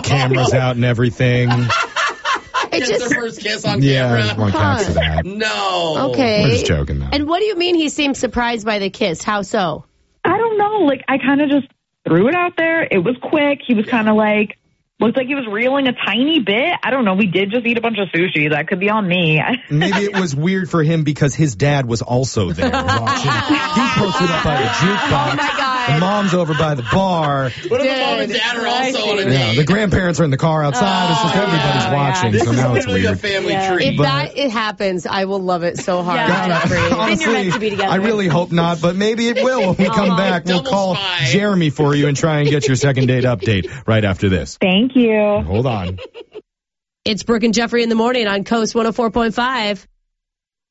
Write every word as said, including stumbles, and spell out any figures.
cameras out and everything. It It's just, their first kiss on Yeah, camera. everyone counts to that. No. okay. We're just joking, though. And what do you mean he seemed surprised by the kiss? How so? I don't know. Like, I kind of just threw it out there. It was quick. He was kind of like, looked like he was reeling a tiny bit. I don't know. We did just eat a bunch of sushi. That could be on me. Maybe it was weird for him because his dad was also there watching. He's posted up by the jukebox. Oh, my God. The mom's over by the bar. What if the mom and dad are also on a Yeah, date? the grandparents are in the car outside. it's just Oh, everybody's yeah, watching, This so is now it's literally a weird. family Yeah. treat. If But- that it happens, I will love it so hard. Yeah. Jeffrey. Honestly, Then you're meant to be together. I really hope not, but maybe it will when we come Uh-huh. back. We'll Double call spy. Jeremy for you and try and get your second date update right after this. Thank you. Hold on. It's Brooke and Jeffrey in the morning on Coast one oh four point five.